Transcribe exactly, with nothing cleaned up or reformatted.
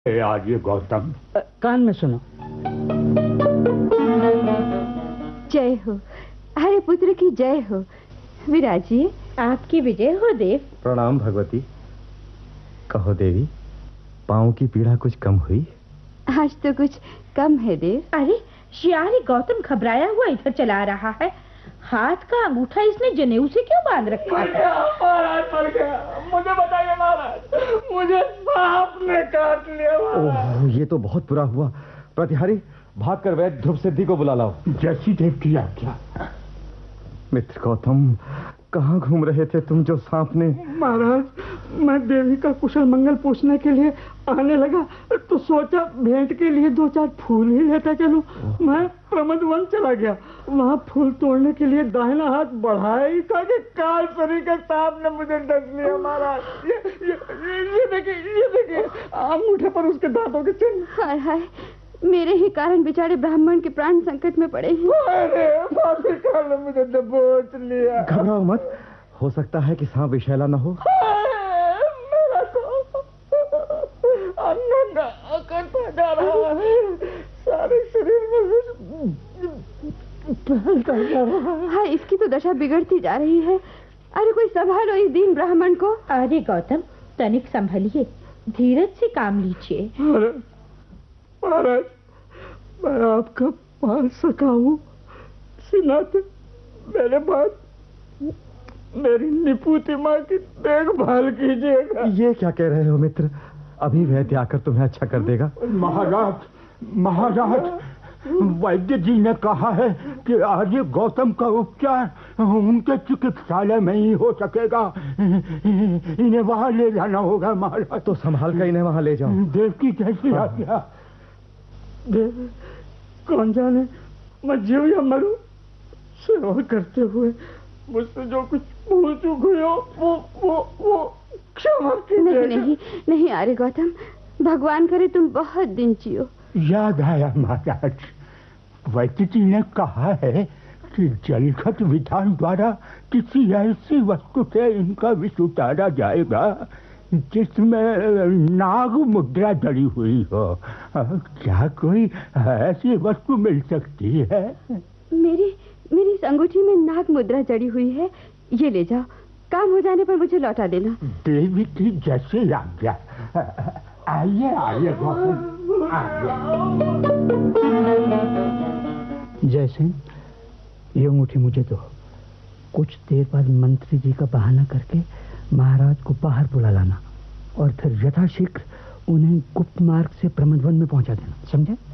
आज ये गौतम, कान में सुनो। जय हो, हरे पुत्र की जय हो। विराजिए। आपकी विजय हो देव। प्रणाम भगवती। कहो देवी, पाँव की पीड़ा कुछ कम हुई? आज तो कुछ कम है देव। अरे शियारी गौतम घबराया हुआ इधर चला रहा है। हाथ का अंगूठा इसने जनेऊ से क्यों बांध रखा है? महाराज मर गया। मुझे बताइए महाराज, मुझे सांप ने काट लिया महाराज। ओह, ये तो बहुत बुरा हुआ। प्रतिहारी, भागकर वैद्य ध्रुव सिद्धि को बुला लाओ। जैसी देव की आज्ञा। मित्र गौतम, कहाँ घूम रहे थे तुम जो सांप ने? महाराज, मैं देवी का कुशल मंगल पूछने के लिए आने लगा तो सोचा भेंट के लिए दो चार फूल ही लेता चलूं। मैं प्रमद वन चला गया। वहाँ फूल तोड़ने के लिए दाहिना हाथ बढ़ाया ही था कि काल सरी के सांप ने मुझे डस लिया महाराज। ये ये ये देखिए, ये देखिए अंगूठे पर उसके दांतों के चिन्ह। हाय हाय, मेरे ही कारण बेचारे ब्राह्मण के प्राण संकट में पड़े हैं। अरे फांसी काल ने मुझे दबोच लिया। घबराओ मत, हो सकता है कि सांप विषैला न हो। मेरा तो नंगा करता जा रहा है, सारे शरीर में फैलता जा रहा है। हाँ, इसकी तो दशा बिगड़ती जा रही है। अरे कोई संभालो इस दीन ब्राह्मण को। अरे गौतम, तनिक संभलिए, धीरज से काम लीजिए। अरे महाराज, मैं आपका पाल सका हूँ, सिनाते मेरे बाद मेरी निपुति माँ की देखभाल कीजिएगा। ये क्या कह रहे हो मित्र? अभी वैद्य आकर तुम्हें अच्छा कर देगा। महाराज, महाराज, वैद्य जी ने कहा है कि आज गौतम का उपचार उनके चिकित्सालय में ही हो सकेगा। इन्हें वहां ले जाना होगा महाराज। तो संभाल कर इन्हें वहां ले जाओ। देव की कैसी आज्ञा। देव, कौन जाने मैं जीव या मरूं, सेवा करते हुए मुझसे जो कुछ भूल चूक हुई हो वो वो वो क्षमा कीजिएगा। नहीं नहीं नहीं, अरे गौतम, भगवान करे तुम बहुत दिन जियो। याद आया महाराज, वैद्य जी ने कहा है कि जलखत विधान द्वारा किसी ऐसी वस्तु से इनका विष उतारा जाएगा जिसमें नाग मुद्रा जड़ी हुई हो। क्या कोई ऐसी वस्तु मिल सकती है? मेरी मेरी इस अंगूठी में नाग मुद्रा जड़ी हुई है। ये ले जाओ, काम हो जाने पर मुझे लौटा देना। देवी की जैसे आज्ञा। आइए आइए गौतम, आइए। जैसे ये अंगूठी मुझे दो। कुछ देर बाद मंत्री जी का बहाना करके महाराज को बाहर बुला लाना और फिर यथाशीघ्र उन्हें गुप्त मार्ग से प्रमदवन में पहुंचा देना, समझे?